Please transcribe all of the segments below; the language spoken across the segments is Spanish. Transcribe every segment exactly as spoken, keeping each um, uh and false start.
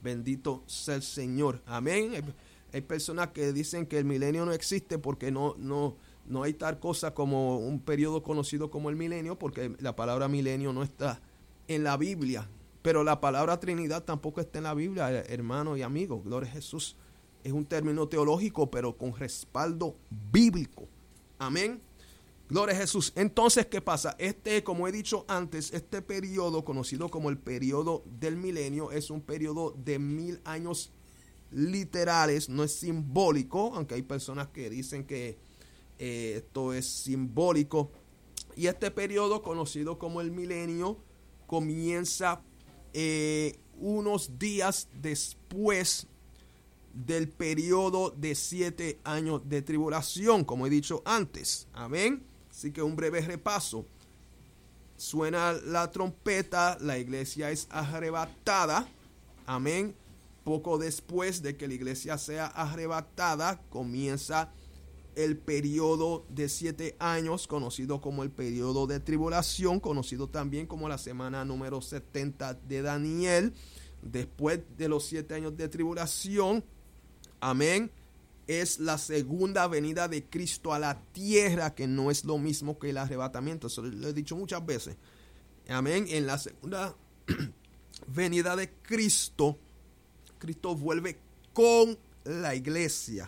Bendito sea el Señor. Amén. Hay, hay personas que dicen que el milenio no existe porque no, no, no hay tal cosa como un periodo conocido como el milenio, porque la palabra milenio no está en la Biblia. Pero la palabra Trinidad tampoco está en la Biblia, hermano y amigo. Gloria a Jesús. Es un término teológico, pero con respaldo bíblico. Amén. Gloria a Jesús. Entonces, ¿qué pasa? Este, como he dicho antes, este periodo conocido como el periodo del milenio es un periodo de mil años literales, no es simbólico, aunque hay personas que dicen que eh, esto es simbólico. Y este periodo conocido como el milenio comienza eh, unos días después del periodo de siete años de tribulación, como he dicho antes. Amén. Así que un breve repaso. Suena la trompeta, la iglesia es arrebatada. Amén. Poco después de que la iglesia sea arrebatada, comienza el periodo de siete años, conocido como el periodo de tribulación, conocido también como la semana número setenta de Daniel. Después de los siete años de tribulación, amén, es la segunda venida de Cristo a la tierra, que no es lo mismo que el arrebatamiento. Eso lo he dicho muchas veces. Amén. En la segunda venida de Cristo, Cristo vuelve con la iglesia.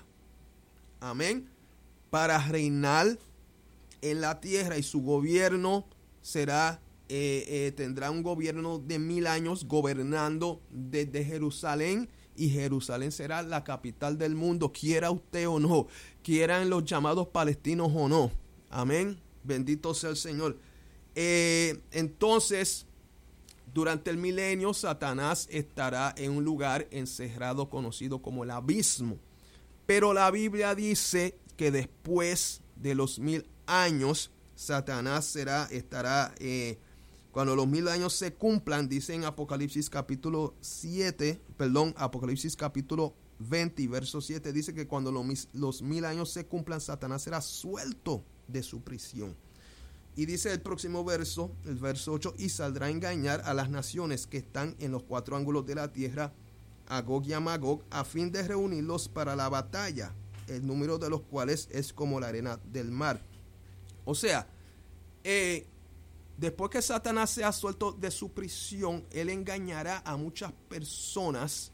Amén. Para reinar en la tierra, y su gobierno será, eh, eh, tendrá un gobierno de mil años gobernando desde Jerusalén. Y Jerusalén será la capital del mundo, quiera usted o no, quieran los llamados palestinos o no. Amén. Bendito sea el Señor. Eh, entonces, durante el milenio, Satanás estará en un lugar encerrado conocido como el abismo. Pero la Biblia dice que después de los mil años, Satanás será, estará, eh, cuando los mil años se cumplan, dice en Apocalipsis capítulo siete, perdón, Apocalipsis capítulo veinte y verso siete, dice que cuando los, los mil años se cumplan, Satanás será suelto de su prisión. Y dice el próximo verso, el verso ocho, y saldrá a engañar a las naciones que están en los cuatro ángulos de la tierra, a Gog y a Magog, a fin de reunirlos para la batalla, el número de los cuales es como la arena del mar. O sea, eh, después que Satanás sea suelto de su prisión, él engañará a muchas personas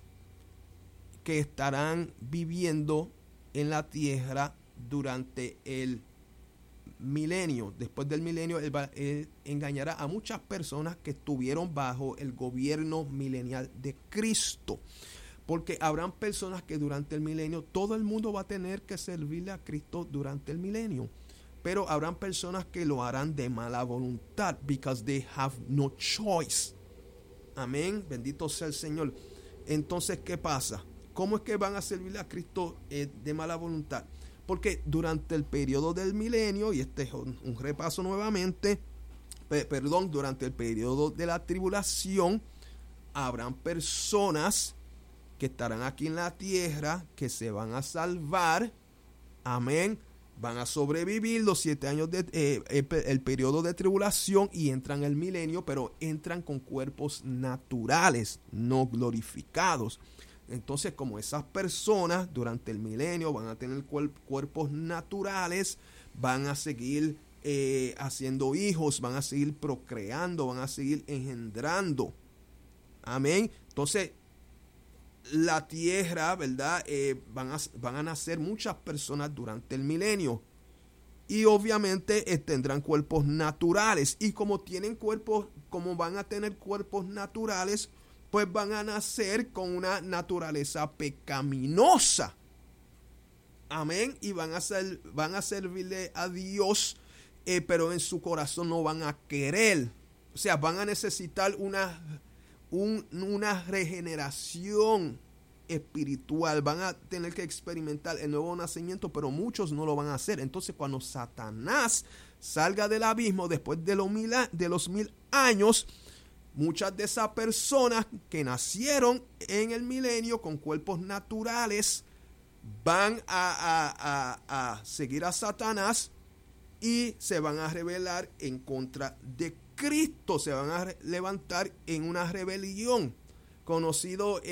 que estarán viviendo en la tierra durante el milenio. Después del milenio, él, va, él engañará a muchas personas que estuvieron bajo el gobierno milenial de Cristo. Porque habrán personas que durante el milenio, todo el mundo va a tener que servirle a Cristo durante el milenio. Pero habrán personas que lo harán de mala voluntad, because they have no choice. Amén. Bendito sea el Señor. Entonces, ¿qué pasa? ¿Cómo es que van a servirle a Cristo eh, de mala voluntad? Porque durante el periodo del milenio, y este es un, un repaso nuevamente, pe- perdón, durante el periodo de la tribulación, habrán personas que estarán aquí en la tierra, que se van a salvar. Amén. Van a sobrevivir los siete años de eh, el, el periodo de tribulación y entran el milenio, pero entran con cuerpos naturales, no glorificados. Entonces, como esas personas durante el milenio van a tener cuerp- cuerpos naturales, van a seguir eh, haciendo hijos, van a seguir procreando, van a seguir engendrando. Amén. Entonces, la tierra, ¿verdad? Eh, van, a, van a nacer muchas personas durante el milenio. Y obviamente eh, tendrán cuerpos naturales. Y como tienen cuerpos, como van a tener cuerpos naturales, pues van a nacer con una naturaleza pecaminosa. Amén. Y van a, ser, van a servirle a Dios, eh, pero en su corazón no van a querer. O sea, van a necesitar una... Un, una regeneración espiritual, van a tener que experimentar el nuevo nacimiento, pero muchos no lo van a hacer. Entonces, cuando Satanás salga del abismo después de los mil, de los mil años, muchas de esas personas que nacieron en el milenio con cuerpos naturales van a, a, a, a seguir a Satanás y se van a rebelar en contra de Cristo. Se van a levantar en una rebelión, conocido